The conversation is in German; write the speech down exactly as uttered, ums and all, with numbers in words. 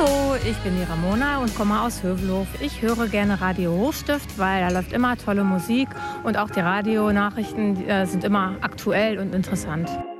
Hallo, ich bin die Ramona und komme aus Hövelhof. Ich höre gerne Radio Hochstift, weil da läuft immer tolle Musik und auch die Radionachrichten äh, sind immer aktuell und interessant.